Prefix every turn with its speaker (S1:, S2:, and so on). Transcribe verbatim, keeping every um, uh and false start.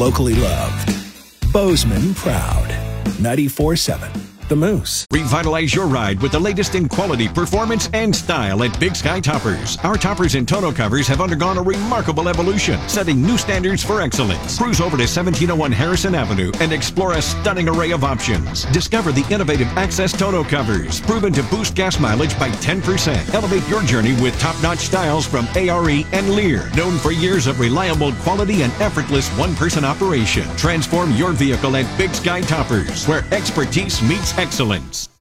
S1: locally loved. Bozeman proud. ninety-four seven. The Moose.
S2: Revitalize your ride with the latest in quality, performance, and style at Big Sky Toppers. Our toppers and tonneau covers have undergone a remarkable evolution, setting new standards for excellence. Cruise over to seventeen oh one Harrison Avenue and explore a stunning array of options. Discover the innovative Access tonneau covers, proven to boost gas mileage by ten percent. Elevate your journey with top-notch styles from A R E and Lear, known for years of reliable quality and effortless one-person operation. Transform your vehicle at Big Sky Toppers, where expertise meets excellence.